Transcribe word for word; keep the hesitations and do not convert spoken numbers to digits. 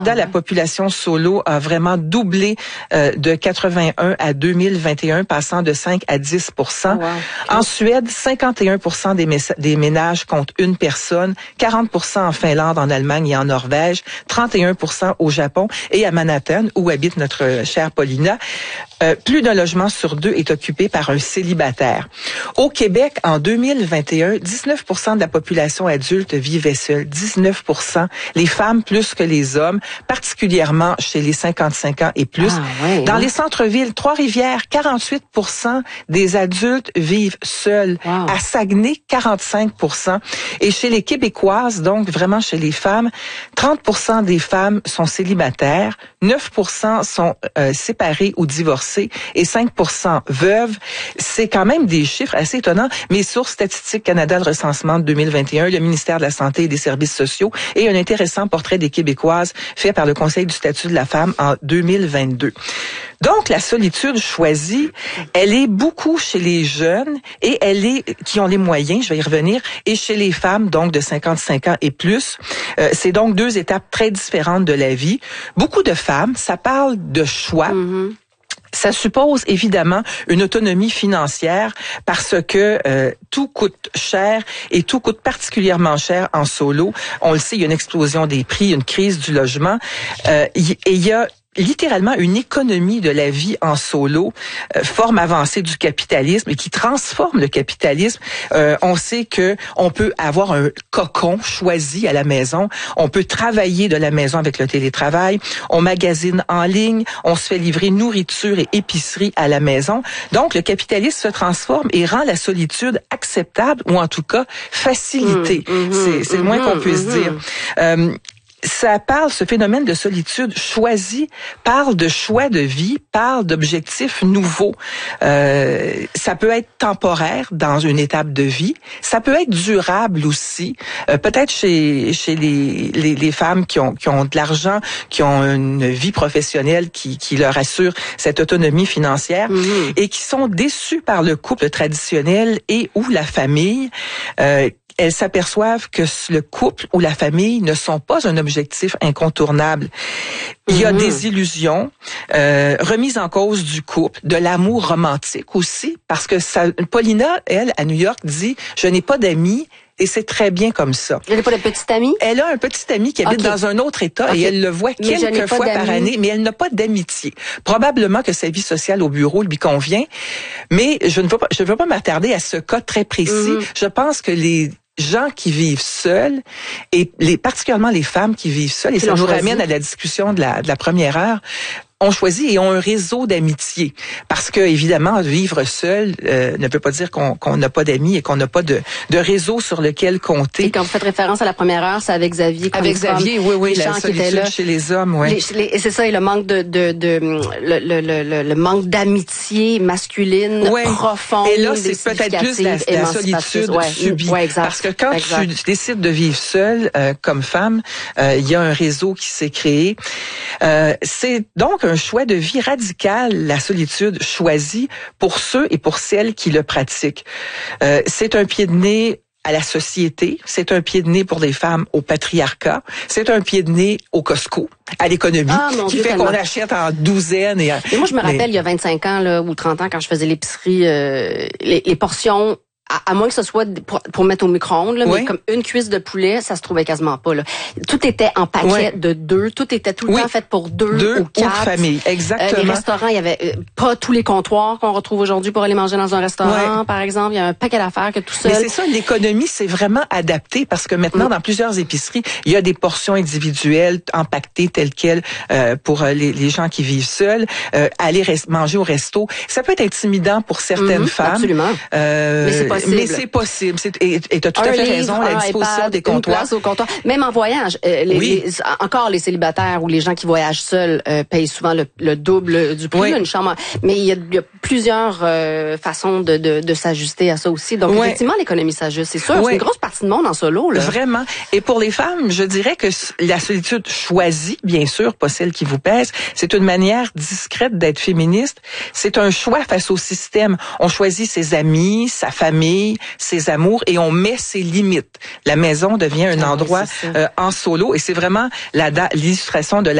Dans la population solo a vraiment doublé euh, de quatre-vingt-un à deux mille vingt et un, passant de cinq à dix pour cent. Oh wow. En Suède, cinquante et un pour cent des, mé- des ménages comptent une personne, quarante pour cent en Finlande, en Allemagne et en Norvège, trente et un pour cent au Japon et à Manhattan, où habite notre chère Paulina. Euh, plus d'un logement sur deux est occupé par un célibataire. Au Québec, en deux mille vingt et un, dix-neuf pour cent de la population adulte vivait seule. dix-neuf pour cent. Les femmes plus que les hommes, particulièrement chez les cinquante-cinq ans et plus. Ah, ouais, Dans hein? les centres-villes, Trois-Rivières, quarante-huit pour cent des adultes vivent seuls. Wow. À Saguenay, quarante-cinq pour cent. Et chez les Québécoises, donc vraiment chez les femmes, trente pour cent des femmes sont célibataires, neuf pour cent sont euh, séparées ou divorcées et cinq pour cent veuves. C'est quand même des chiffres assez étonnants, mais source Statistique Canada, le recensement de deux mille vingt et un, le ministère de la Santé et des Services sociaux et un intéressant portrait des Québécoises fait par le Conseil du statut de la femme en deux mille vingt-deux. Donc, la solitude choisie, elle est beaucoup chez les jeunes et elle est, qui ont les moyens, je vais y revenir, et chez les femmes, donc de cinquante-cinq ans et plus. Euh, c'est donc deux étapes très différentes de la vie. Beaucoup de femmes, ça parle de choix. Mm-hmm. Ça suppose évidemment une autonomie financière parce que euh, tout coûte cher et tout coûte particulièrement cher en solo. On le sait, il y a une explosion des prix, une crise du logement euh, et il y a littéralement une économie de la vie en solo, euh, forme avancée du capitalisme et qui transforme le capitalisme. Euh, on sait que on peut avoir un cocon choisi à la maison, on peut travailler de la maison avec le télétravail, on magasine en ligne, on se fait livrer nourriture et épicerie à la maison. Donc le capitalisme se transforme et rend la solitude acceptable ou en tout cas facilitée. Mmh, mmh, c'est c'est le moins mmh, qu'on puisse mmh. dire. Euh, Ça parle, ce phénomène de solitude choisi, parle de choix de vie, parle d'objectifs nouveaux. Euh, ça peut être temporaire dans une étape de vie, ça peut être durable aussi. Euh, peut-être chez chez les, les les femmes qui ont qui ont de l'argent, qui ont une vie professionnelle qui qui leur assure cette autonomie financière Mm-hmm. et qui sont déçues par le couple traditionnel et ou la famille. Euh, Elles s'aperçoivent que le couple ou la famille ne sont pas un objectif incontournable. Il y a Mm-hmm. des illusions, euh, remise en cause du couple, de l'amour romantique aussi, parce que ça, Paulina, elle, à New York, dit « Je n'ai pas d'amis ». Et c'est très bien comme ça. Elle n'a pas de petite amie? Elle a un petit ami qui habite okay. dans un autre État okay. et elle le voit mais quelques fois par année, mais elle n'a pas d'amitié. Probablement que sa vie sociale au bureau lui convient, mais je ne veux pas, je ne veux pas m'attarder à ce cas très précis. Mm-hmm. Je pense que les gens qui vivent seuls, et les, particulièrement les femmes qui vivent seules, et ça nous ramène à la discussion de la, de la première heure, ont choisi et ont un réseau d'amitié. Parce que, évidemment, vivre seul euh, ne veut pas dire qu'on qu'on n'a pas d'amis et qu'on n'a pas de, de réseau sur lequel compter. Et quand vous faites référence à la première heure, c'est avec Xavier. Avec Xavier, oui, oui, la solitude chez les hommes, oui. Et c'est ça, et le manque de, de, de le, le, le, le manque d'amitié masculine ouais. profonde. Et là, c'est peut-être plus la, la solitude ouais. subie. Ouais, exact. Parce que quand exact. tu décides de vivre seule euh, comme femme, euh, il y a un réseau qui s'est créé. Euh, c'est donc un choix de vie radical, la solitude choisie pour ceux et pour celles qui le pratiquent. Euh, c'est un pied de nez à la société, c'est un pied de nez pour les femmes au patriarcat, c'est un pied de nez au Costco, à l'économie, ah, qui Dieu, fait tellement. qu'on achète en douzaines. Et, et moi, je me rappelle, mais... il y a vingt-cinq ans là, ou trente ans, quand je faisais l'épicerie, euh, les, les portions... À, à moins que ce soit pour, pour mettre au micro-ondes, là, oui. mais comme une cuisse de poulet, ça se trouvait quasiment pas. Là. Tout était en paquet oui. de deux, tout était tout le oui. temps fait pour deux, deux ou quatre. Deux familles, exactement. Euh, les restaurants, il y avait euh, pas tous les comptoirs qu'on retrouve aujourd'hui pour aller manger dans un restaurant, oui. par exemple. Il y a un paquet d'affaires que tout seul. Mais c'est ça, l'économie, c'est vraiment adapté parce que maintenant, mm. dans plusieurs épiceries, il y a des portions individuelles empaquetées telles quelles euh, pour les, les gens qui vivent seuls. Euh, aller rest- manger au resto, ça peut être intimidant pour certaines mm-hmm, femmes. Absolument. Euh, mais c'est possible. Mais c'est possible. C'est, et tu as tout un à fait livre, raison, la disposition iPad, des comptoirs. Au comptoir. Même en voyage, euh, les, oui. les, encore les célibataires ou les gens qui voyagent seuls euh, payent souvent le, le double du prix oui. d'une chambre. Mais il y a, il y a plusieurs euh, façons de, de, de s'ajuster à ça aussi. Donc oui. effectivement, l'économie s'ajuste, c'est sûr. Oui. C'est une grosse partie de monde en solo. Là. Vraiment. Et pour les femmes, je dirais que la solitude choisie, bien sûr, pas celle qui vous pèse, c'est une manière discrète d'être féministe. C'est un choix face au système. On choisit ses amis, sa famille, famille, ses amours, et on met ses limites. La maison devient un ah, endroit oui, euh, en solo, et c'est vraiment la l'illustration de la